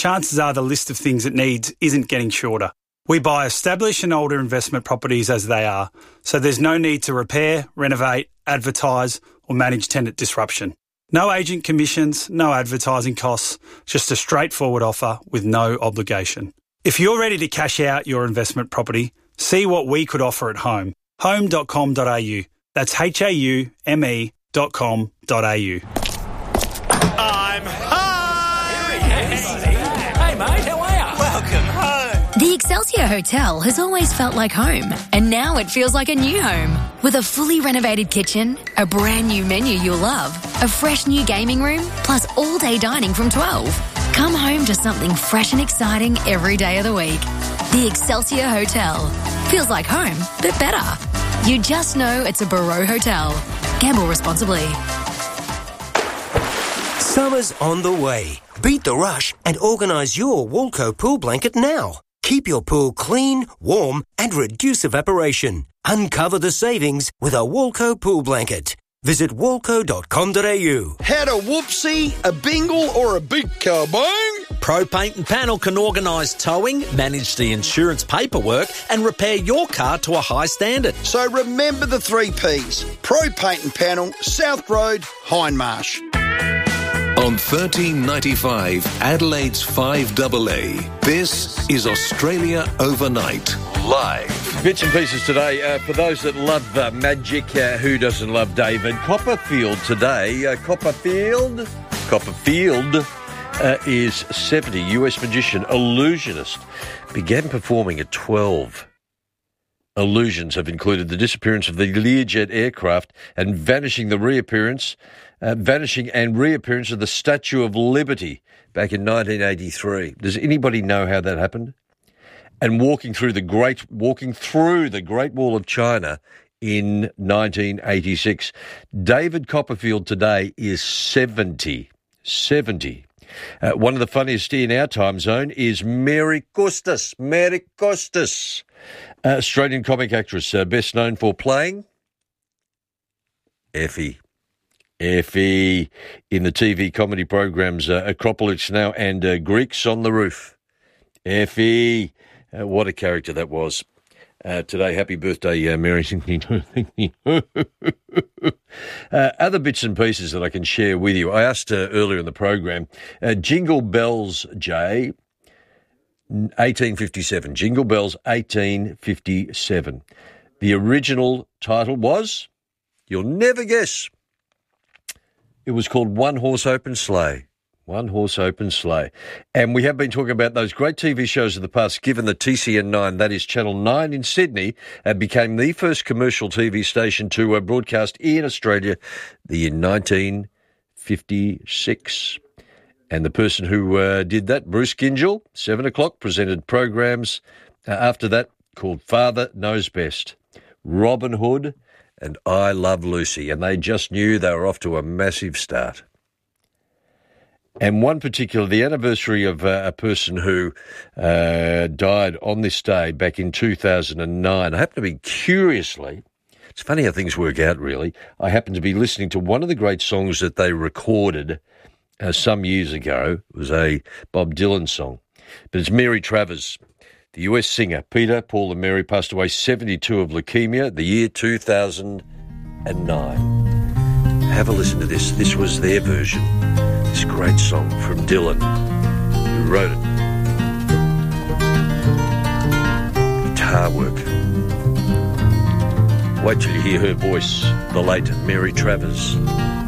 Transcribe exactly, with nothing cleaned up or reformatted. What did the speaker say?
chances are the list of things it needs isn't getting shorter. We buy established and older investment properties as they are, so there's no need to repair, renovate, advertise or manage tenant disruption. No agent commissions, no advertising costs, just a straightforward offer with no obligation. If you're ready to cash out your investment property, see what we could offer at Home. home dot com dot a u. That's H A U M E dot com dot a u. I'm home! Hey mate, how are you? Welcome home! The Excelsior Hotel has always felt like home, and now it feels like a new home. With a fully renovated kitchen, a brand new menu you'll love, a fresh new gaming room, plus all-day dining from twelve. Come home to something fresh and exciting every day of the week. The Excelsior Hotel. Feels like home, but better. You just know it's a Barreau Hotel. Gamble responsibly. Summer's on the way. Beat the rush and organise your Walco pool blanket now. Keep your pool clean, warm and reduce evaporation. Uncover the savings with a Walco pool blanket. Visit walco dot com dot a u. Had a whoopsie, a bingle or a big kaboom? Pro Paint and Panel can organise towing, manage the insurance paperwork and repair your car to a high standard. So remember the three Ps. Pro Paint and Panel, South Road, Hindmarsh. On thirteen ninety-five, Adelaide's five A A. This is Australia Overnight, live. Bits and pieces today. Uh, for those that love uh, magic, uh, who doesn't love David Copperfield today? Uh, Copperfield, Copperfield uh, is seventy, U S magician, illusionist. Began performing at twelve. Illusions have included the disappearance of the Learjet aircraft and vanishing the reappearance, uh, vanishing and reappearance of the Statue of Liberty back in nineteen eighty-three. Does anybody know how that happened? And walking through the Great, walking through the Great Wall of China in nineteen eighty-six. David Copperfield today is seventy. seventy. Uh, one of the funniest in our time zone is Mary Costas. Mary Costas. Uh, Australian comic actress, uh, best known for playing Effie. Effie in the T V comedy programs uh, Acropolis Now and uh, Greeks on the Roof. Effie. Uh, what a character that was. Uh, today, happy birthday, uh, Mary. uh, other bits and pieces that I can share with you. I asked uh, earlier in the program, uh, Jingle Bells, Jay, eighteen fifty-seven. Jingle Bells, eighteen fifty-seven. The original title was, you'll never guess, it was called One Horse Open Sleigh. One Horse Open Sleigh. And we have been talking about those great T V shows of the past, given the T C N nine, that is Channel nine in Sydney, uh, became the first commercial T V station to uh, broadcast in Australia the year nineteen fifty-six. And the person who uh, did that, Bruce Gingell, seven o'clock, presented programs uh, after that called Father Knows Best, Robin Hood, and I Love Lucy. And they just knew they were off to a massive start. And one particular, the anniversary of uh, a person who uh, died on this day back in two thousand nine. I happen to be, curiously, it's funny how things work out, really. I happened to be listening to one of the great songs that they recorded uh, some years ago. It was a Bob Dylan song. But it's Mary Travers, the U S singer. Peter, Paul and Mary passed away seventy-two of leukemia, the year two thousand nine. Have a listen to this. This was their version. This great song from Dylan, who wrote it. Guitar work. Wait till you hear her voice, the late Mary Travers.